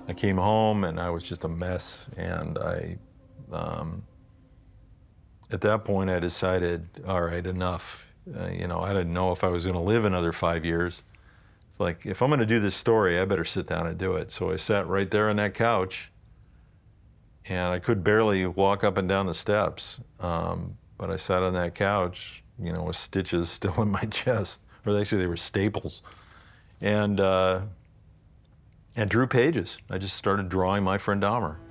I came home and I was just a mess, and at that point I decided, all right, enough. You know, I didn't know if I was gonna live another 5 years. It's like, if I'm gonna do this story, I better sit down and do it. So I sat right there on that couch, and I could barely walk up and down the steps. But I sat on that couch, you know, with stitches still in my chest, or actually they were staples, and drew pages. I just started drawing My Friend Dahmer.